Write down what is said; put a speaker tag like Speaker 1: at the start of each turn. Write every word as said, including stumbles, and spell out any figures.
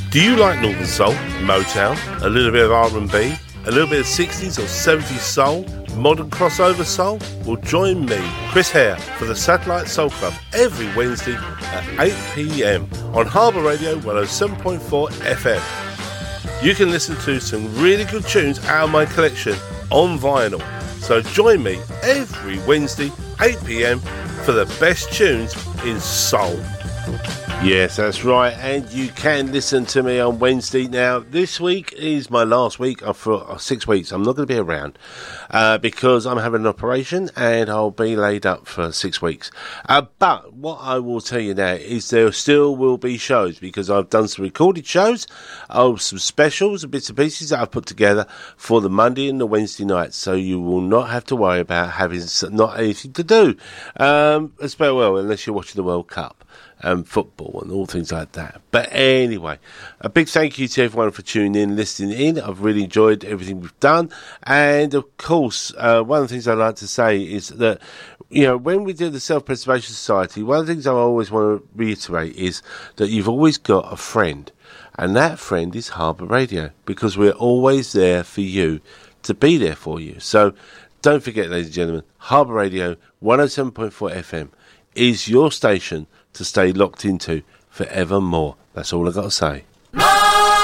Speaker 1: Do you like Northern Soul, Motown, a little bit of R and B, a little bit of sixties or seventies soul, modern crossover soul? Well, join me, Chris Hare, for the Satellite Soul Club every Wednesday at eight p.m. on Harbour Radio one oh seven point four F M. You can listen to some really good tunes out of my collection on vinyl. So join me every Wednesday, eight p.m. for the best tunes in soul. Yes, that's right, and you can listen to me on Wednesday. Now, this week is my last week for six weeks. I'm not going to be around uh, because I'm having an operation and I'll be laid up for six weeks. Uh, but what I will tell you now is there still will be shows because I've done some recorded shows of some specials and bits and pieces that I've put together for the Monday and the Wednesday nights. So you will not have to worry about having not anything to do, um, as well, unless you're watching the World Cup. Um, football and all things like that. But anyway, a big thank you to everyone for tuning in, listening in. I've really enjoyed everything we've done. And of course, uh, one of the things I like to say is that, you know, when we do the Self-Preservation Society, one of the things I always want to reiterate is that you've always got a friend. And that friend is Harbour Radio, because we're always there for you, to be there for you. So don't forget, ladies and gentlemen, Harbour Radio one oh seven point four F M is your station to stay locked into forevermore. That's all I've got to say.